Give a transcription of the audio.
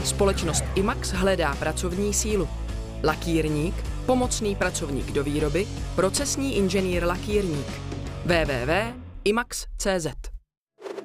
Společnost IMAX hledá pracovní sílu. Lakírník, pomocný pracovník do výroby, procesní inženýr lakírník. www.imax.cz